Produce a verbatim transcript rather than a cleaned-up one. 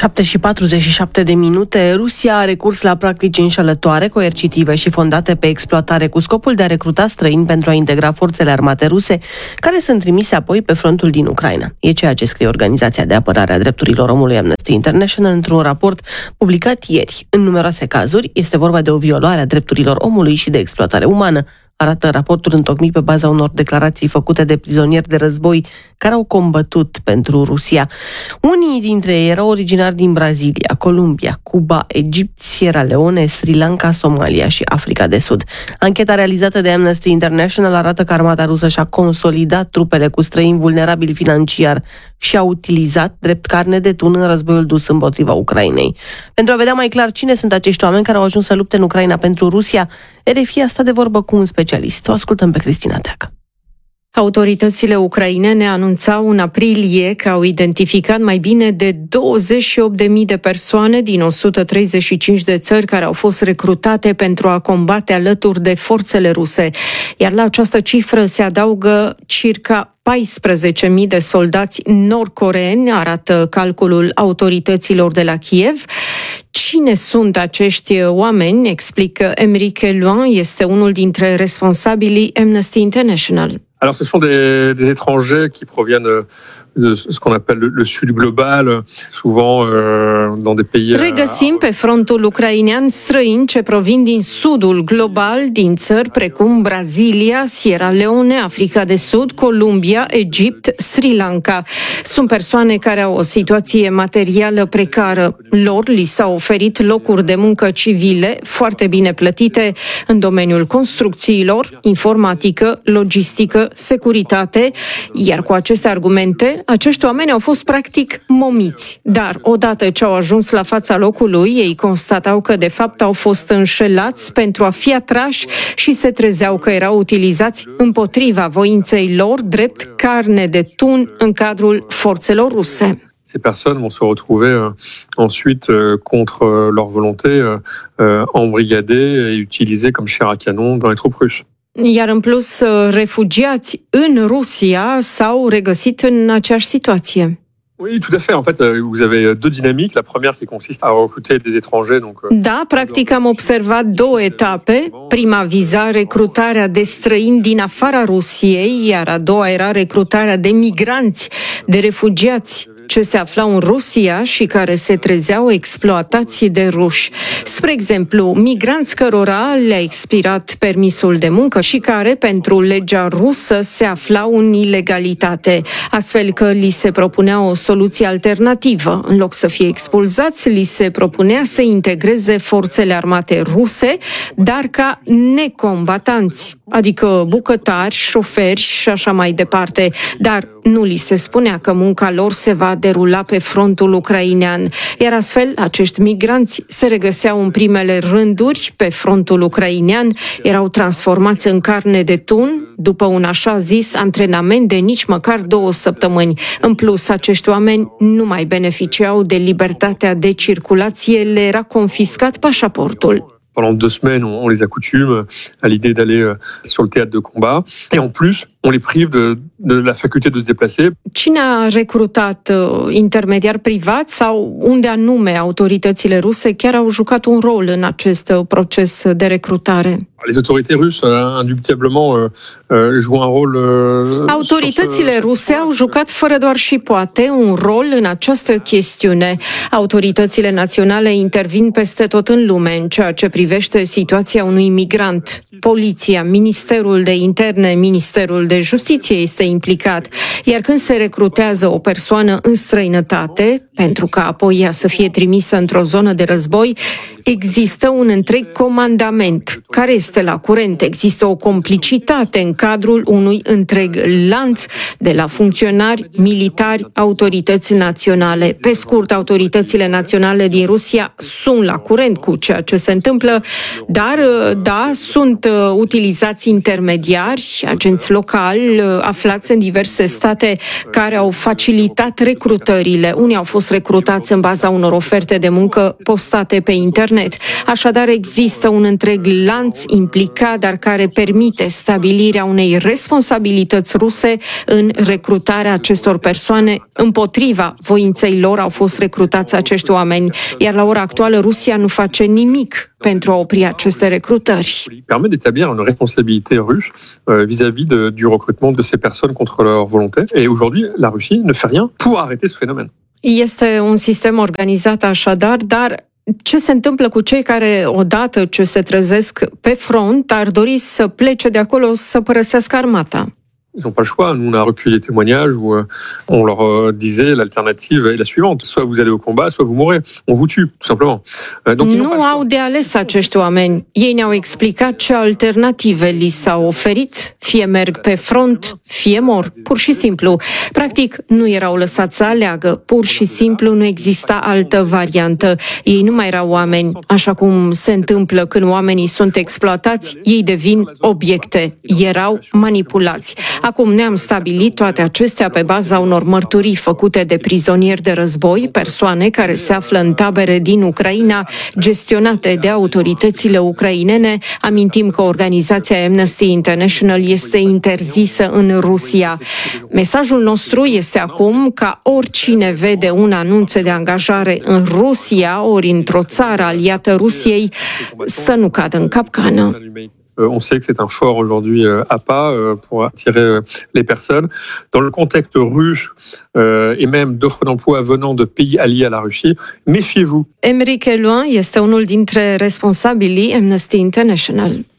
șapte și patruzeci și șapte de minute. Rusia a recurs la practici înșelătoare, coercitive și fondate pe exploatare cu scopul de a recruta străini pentru a integra forțele armate ruse, care sunt trimise apoi pe frontul din Ucraina. E ceea ce scrie Organizația de Apărare a Drepturilor Omului Amnesty International într-un raport publicat ieri. În numeroase cazuri este vorba de o violare a drepturilor omului și de exploatare umană, arată raportul întocmit pe baza unor declarații făcute de prizonieri de război care au combătut pentru Rusia. Unii dintre ei erau originari din Brazilia, Columbia, Cuba, Egipt, Sierra Leone, Sri Lanka, Somalia și Africa de Sud. Ancheta realizată de Amnesty International arată că armata rusă și-a consolidat trupele cu străini vulnerabili financiar și a utilizat drept carne de tun în războiul dus împotriva Ucrainei. Pentru a vedea mai clar cine sunt acești oameni care au ajuns să lupte în Ucraina pentru Rusia, R F I a stat de vorbă cu un specialist. O ascultăm pe Cristina Teacă. Autoritățile ucrainene anunțau în aprilie că au identificat mai bine de douăzeci și opt de mii de persoane din o sută treizeci și cinci de țări care au fost recrutate pentru a combate alături de forțele ruse. Iar la această cifră se adaugă circa paisprezece mii de soldați nord-coreeni, arată calculul autorităților de la Kiev. Cine sunt acești oameni, explică Enrique Luan, este unul dintre responsabilii Amnesty International. Alors, ce sont des, des étrangers qui proviennent de ce qu'on appelle le, le sud global, souvent euh, dans des pays... Regăsim pe frontul ucrainean străini ce provin din sudul global, din țări precum Brazilia, Sierra Leone, Africa de Sud, Columbia, Egipt, Sri Lanka. Sunt persoane care au o situație materială precară. Lor li s-au oferit locuri de muncă civile foarte bine plătite în domeniul construcțiilor, informatică, logistică, securitate, iar cu aceste argumente, acești oameni au fost practic momiți. Dar, odată ce au ajuns la fața locului, ei constatau că de fapt au fost înșelați pentru a fi atrași și se trezeau că erau utilizați împotriva voinței lor, drept carne de tun în cadrul forțelor ruse. Ces personnes vont se retrouver euh, ensuite euh, contre leur volonté euh, embrigadées et utilisées comme chair à canon dans les troupes russes. Iar în plus, refugiați în Rusia s-au regăsit în aceeași situație. Oui, tout à fait. En fait, vous avez deux dynamiques. La première qui consiste à recruter des étrangers. Donc, da, practic am observat două etape. Prima viza recrutarea de străini din afara Rusiei, iar a doua era recrutarea de migranți, de refugiați ce se aflau în Rusia și care se trezeau exploatați de ruși. Spre exemplu, migranți cărora le-a expirat permisul de muncă și care, pentru legea rusă, se aflau în ilegalitate, astfel că li se propunea o soluție alternativă. În loc să fie expulzați, li se propunea să integreze forțele armate ruse, dar ca necombatanți, adică bucătari, șoferi și așa mai departe. Dar nu li se spunea că munca lor se va derula pe frontul ucrainean, iar astfel acești migranți se regăseau în primele rânduri pe frontul ucrainean, erau transformați în carne de tun după un așa zis antrenament de nici măcar două săptămâni. În plus, acești oameni nu mai beneficiau de libertatea de circulație, le era confiscat pașaportul. Pendant deux semaines, on les accoutume à l'idée d'aller sur le théâtre de combat. Et en plus, on les prive de, de la faculté de se déplacer. Cine a recrutat intermediari privați sau unde anume autoritățile ruse chiar au jucat un rol în acest proces de recrutare? Les autorités russes, indubitablement, jouent un rôle... Autoritățile ruse au jucat fără doar și poate un rol în această chestiune. Autoritățile naționale intervin peste tot în lume în ceea ce privește situația unui migrant. Poliția, Ministerul de Interne, Ministerul de Justiție este implicat. Iar când se recrutează o persoană în străinătate, pentru ca apoi ea să fie trimisă într-o zonă de război, există un întreg comandament care este la curent. Există o complicitate în cadrul unui întreg lanț de la funcționari, militari, autorități naționale. Pe scurt, autoritățile naționale din Rusia sunt la curent cu ceea ce se întâmplă, dar, da, sunt utilizați intermediari, agenți locali, aflați în diverse state care au facilitat recrutările. Unii au fost fost recrutați în baza unor oferte de muncă postate pe internet. Așadar, există un întreg lanț implicat, dar care permite stabilirea unei responsabilități ruse în recrutarea acestor persoane. Împotriva voinței lor au fost recrutați acești oameni, iar la ora actuală Rusia nu face nimic pentru a opri aceste recrutări. Permet d'établir une responsabilité russe vis-à-vis de, du recrutement de ces personnes contre leur volonté. Et aujourd'hui, la Russie ne fait rien pour arrêter ce phénomène. Este un sistem organizat așadar, dar ce se întâmplă cu cei care, odată ce se trezesc pe front, ar dori să plece de acolo, să părăsească armata? Ils n'ont pas le choix. Nous, on a recueilli des témoignages où on leur disait l'alternative est la suivante. Soit vous allez au combat, soit vous mourrez. On vous tue, tout simplement. Donc, nu au de ales acești oameni. Ei ne-au explicat ce alternative li s-au oferit. Fie merg pe front, fie mor. Pur și simplu. Practic, nu erau lăsați să aleagă. Pur și simplu nu exista altă variantă. Ei nu mai erau oameni. Așa cum se întâmplă când oamenii sunt exploatați, ei devin obiecte. Erau manipulați. Acum ne-am stabilit toate acestea pe baza unor mărturii făcute de prizonieri de război, persoane care se află în tabere din Ucraina, gestionate de autoritățile ucrainene. Amintim că organizația Amnesty International este interzisă în Rusia. Mesajul nostru este acum ca oricine vede un anunț de angajare în Rusia ori într-o țară aliată Rusiei să nu cadă în capcană. On sait que c'est un fort aujourd'hui à pas pour attirer les personnes. Dans le contexte russe et même d'offres d'emploi venant de pays alliés à la Russie, méfiez-vous. Enrique Luan este unul dintre responsabilii Amnesty International.